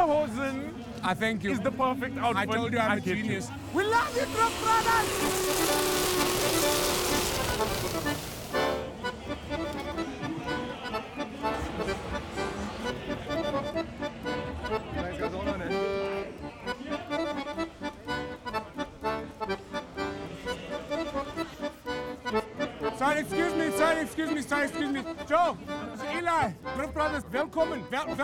Lederhosen I thank you. is the perfect outfit. I told you I'm a get genius. We love you, Drift Brothers! Thanks, guys. Hold on, Sorry, excuse me. Joe, Eli, Drift Brothers, welcome. Welcome.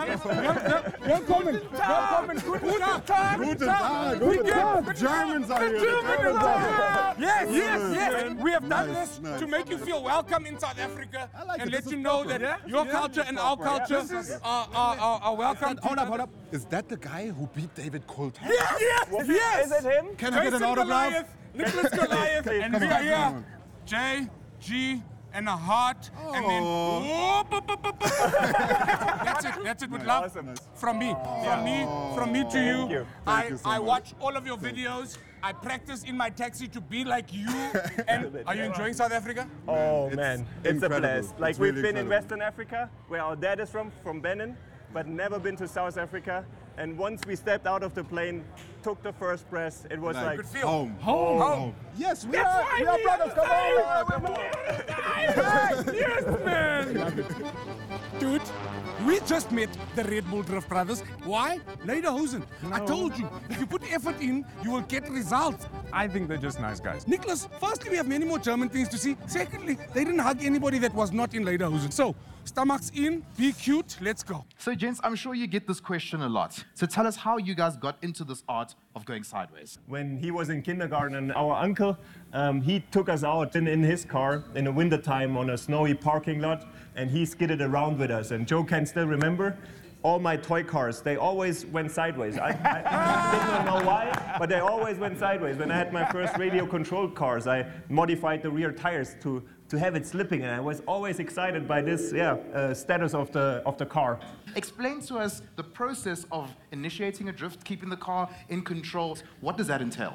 Guten Tag. Germans are here. Yes. We have done this to make you feel welcome in South Africa and let you know that your culture and our culture are welcome. Hold up. Is that the guy who beat David Coulthard? Yes. Is it him? Can I get an autograph? Goliath, Nicholas Goliath, and we are here. J, G, and a heart, and then that's it with love. Awesome. From me to you. you. Thank you so I much. watch all of your videos. I practice in my taxi to be like you. And are you enjoying South Africa? Oh It's man, it's a incredible. blast. Like It's we've really been in incredible. Western Africa, where our dad is from Benin, but never been to South Africa. And once we stepped out of the plane, took the first breath, it was like Good feel. Home. Yes, we are brothers. Come on. Yes, man. Dude, we just met the Red Bull Drift Brothers. Why? Lederhosen. I told you, if you put effort in, you will get results. I think they're just nice guys. Nicholas, firstly, we have many more German things to see. Secondly, they didn't hug anybody that was not in Lederhosen. So, stomachs in, be cute, let's go. So, gents, I'm sure you get this question a lot. So tell us how you guys got into this art of going sideways. When he was in kindergarten, our uncle, he took us out in his car in the wintertime on a snowy parking lot, and he skidded around with us. And Joe can still remember all my toy cars, they always went sideways. I didn't know why, but they always went sideways. When I had my first radio-controlled cars, I modified the rear tires to have it slipping, and I was always excited by this status of the car. Explain to us the process of initiating a drift, keeping the car in control. What does that entail?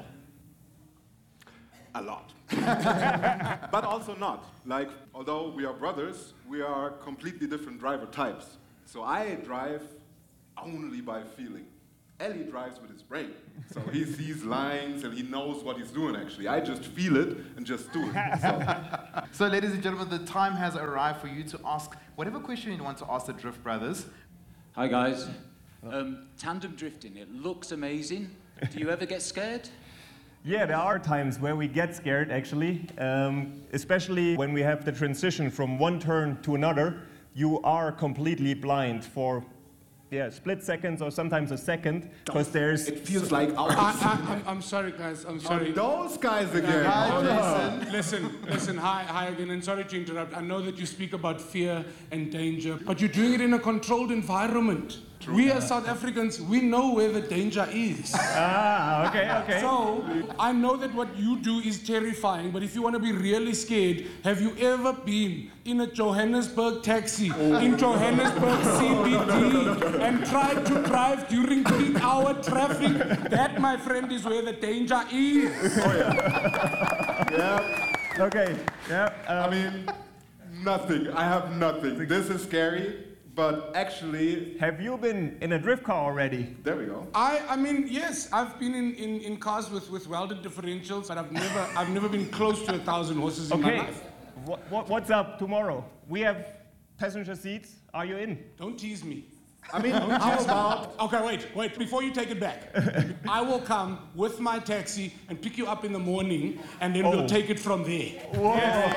A lot. But also not. Like, although we are brothers, we are completely different driver types. So I drive only by feeling. Ellie drives with his brain. So he sees lines and he knows what he's doing actually. I just feel it and just do it. So, ladies and gentlemen, the time has arrived for you to ask whatever question you want to ask the Drift Brothers. Hi guys. Tandem drifting, it looks amazing. Do you ever get scared? Yeah, there are times where we get scared actually, especially when we have the transition from one turn to another. You are completely blind for split seconds or sometimes a second, because there's... It feels like ours. I'm sorry, guys. I'm sorry. Those guys again. Hi, Jason. Listen. Hi again, and sorry to interrupt. I know that you speak about fear and danger, but you're doing it in a controlled environment. We as South Africans, we know where the danger is. Okay. So, I know that what you do is terrifying, but if you want to be really scared, have you ever been in a Johannesburg taxi, in Johannesburg CBD, and tried to drive during peak hour traffic? That, my friend, is where the danger is. Okay, yeah. I mean, nothing. I have nothing. This is scary, but actually... Have you been in a drift car already? There we go. I mean, yes, I've been in cars with welded differentials, but I've never been close to 1,000 horses in my life. What's up tomorrow? We have passenger seats. Are you in? Don't tease me. I mean, how about... Okay, wait, before you take it back. I will come with my taxi and pick you up in the morning, and then we'll take it from there. Whoa.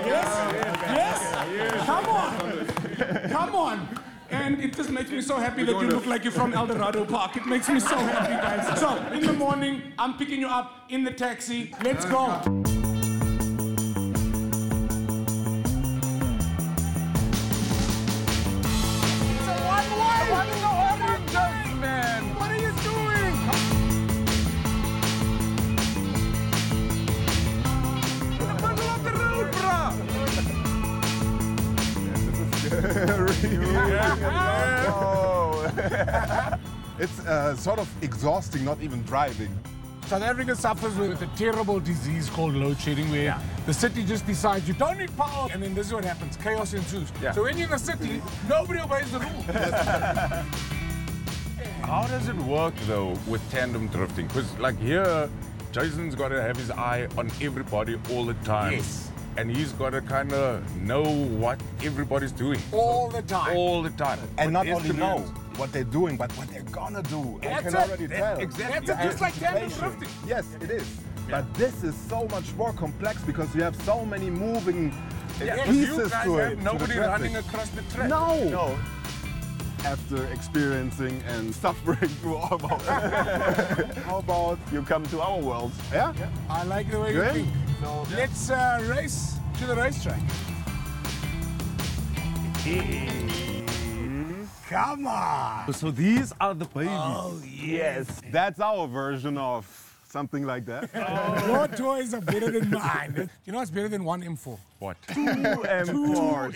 Yes? Come on. And it just makes me so happy that you look like you're from El Dorado Park. It makes me so happy, guys. So, in the morning, I'm picking you up in the taxi. Let's go. What are you doing? In the middle of the road, bro. It's sort of exhausting not even driving. South Africa suffers with a terrible disease called load shedding, where the city just decides you don't need power, and then this is what happens: chaos ensues. So when you're in the city, nobody obeys the rules. How does it work though with tandem drifting? Because like here, Jason's got to have his eye on everybody all the time. Yes. And he's got to kind of know what everybody's doing. All the time. All the time. And With not only know instruments. what they're doing, but what they're gonna do. I That's can it. already tell. Exactly. That's it, just like tandem Anticipation. drifting. Yes, it is. But this is so much more complex because you have so many moving Yeah, 'cause pieces you guys to have it. nobody to the running traffic. across the track. No. After experiencing and suffering through all of it. How about You come to our world. yeah? I like the way Good. you think. So let's race to the racetrack. Come on. So these are the babies. Oh, Yes. That's our version of something like that. Your toys are better than mine. You know what's better than one M4? What? M4s.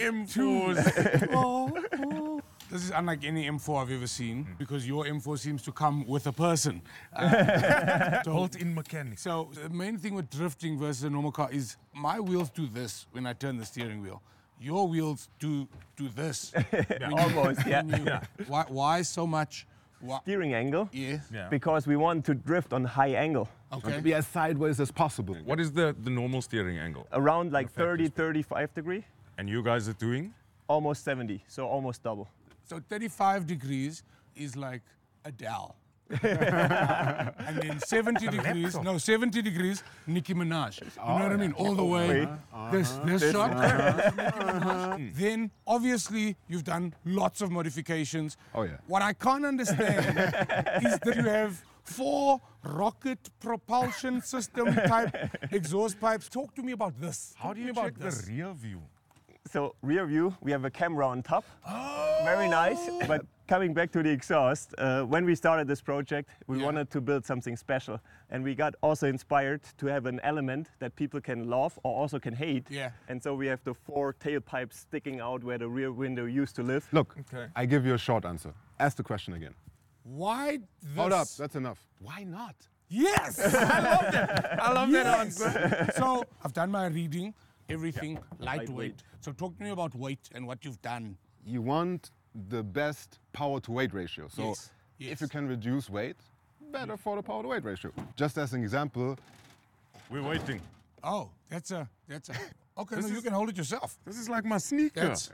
M4s. This is unlike any M4 I've ever seen because your M4 seems to come with a person. Built-in mechanics. So the main thing with drifting versus a normal car is my wheels do this when I turn the steering wheel. Your wheels do this. Almost, yeah. Why so much? Why? Steering angle. Yeah. Because we want to drift on high angle. Okay. Be as sideways as possible. What is the normal steering angle? Around like 30, 35 degree. And you guys are doing? Almost 70, so almost double. So 35 degrees is like Adele. And then 70 degrees, 70 degrees, Nicki Minaj. You know what I mean? All the way. This shot. Then, obviously, you've done lots of modifications. Oh, yeah. What I can't understand is that you have 4 rocket propulsion system type exhaust pipes. Talk to me about this. How do you Talk check to me about the rear view? So rear view, we have a camera on top. Very nice. But coming back to the exhaust, when we started this project, we wanted to build something special. And we got also inspired to have an element that people can love or also can hate. Yeah. And so we have the 4 tailpipes sticking out where the rear window used to live. Look, Okay. I give you a short answer. Ask the question again. Why this? Hold up, that's enough. Why not? Yes! I love that answer. So I've done my reading, everything lightweight. So talk to me about weight and what you've done. You want the best power to weight ratio. So Yes, yes. if you can reduce weight, better for the power to weight ratio. Just as an example, We're waiting. Oh, that's a. Okay, no, you can hold it yourself. This is like my sneaker. That's